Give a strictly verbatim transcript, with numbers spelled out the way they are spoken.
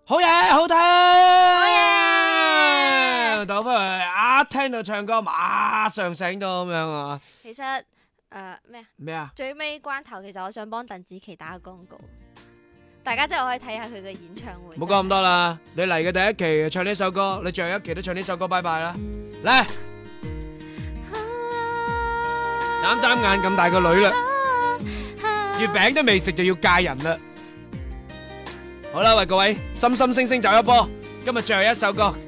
好嘢，好聽， 好嘢。 倒翻嚟，一聽到唱歌，馬上醒到咁樣啊！ 其實誒咩啊？ 咩啊？ 最尾關頭，其實我想幫鄧紫棋打個廣告，大家真係可以睇下佢嘅演唱會。 唔好講咁多啦，你嚟嘅第一期唱呢首歌，你最後一期都唱呢首歌，拜拜啦！嚟，眨眨眼咁大個女啦，月餅都未食就要嫁人啦！好啦，為各位心心星星走一波，今日最後一首歌。